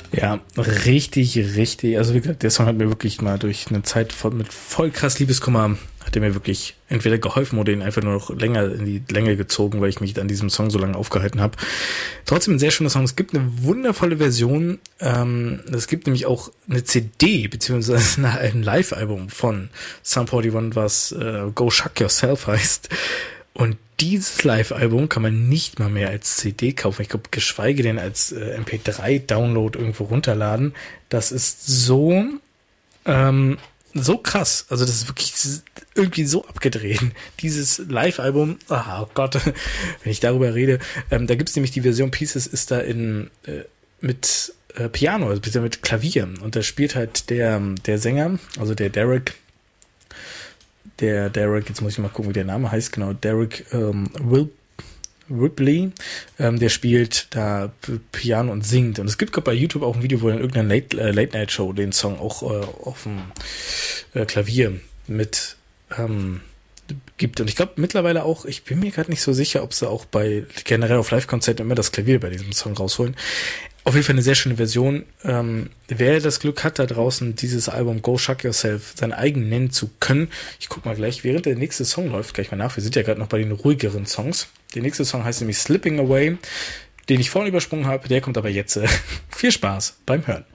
Ja, richtig, richtig. Also wie gesagt, der Song hat mir wirklich mal durch eine Zeit mit voll krass Liebeskummer, hat der mir wirklich entweder geholfen oder ihn einfach nur noch länger in die Länge gezogen, weil ich mich an diesem Song so lange aufgehalten habe. Trotzdem ein sehr schöner Song. Es gibt eine wundervolle Version. Es gibt nämlich auch eine CD, beziehungsweise ein Live-Album von Sum 41, was Go Shuck Yourself heißt. Und dieses Live-Album kann man nicht mal mehr als CD kaufen. Ich glaube, geschweige denn als MP3-Download irgendwo runterladen. Das ist so so krass. Also das ist wirklich irgendwie so abgedreht. Dieses Live-Album, oh Gott, wenn ich darüber rede. Da gibt's nämlich die Version Pieces, ist da mit Piano, also mit Klavier. Und da spielt halt der Sänger, also der Derek, jetzt muss ich mal gucken, wie der Name heißt, genau, Derek Ripley, der spielt da Piano und singt. Und es gibt bei YouTube auch ein Video, wo er in irgendeiner Late-Night-Show den Song auch auf dem Klavier mit gibt. Und ich glaube mittlerweile auch, ich bin mir gerade nicht so sicher, ob sie auch generell auf Live-Konzerten immer das Klavier bei diesem Song rausholen. Auf jeden Fall eine sehr schöne Version. Wer das Glück hat, da draußen dieses Album Go Shuck Yourself sein eigen nennen zu können. Ich guck mal gleich, während der nächste Song läuft, gleich mal nach. Wir sind ja gerade noch bei den ruhigeren Songs. Der nächste Song heißt nämlich Slipping Away, den ich vorhin übersprungen habe. Der kommt aber jetzt. Viel Spaß beim Hören.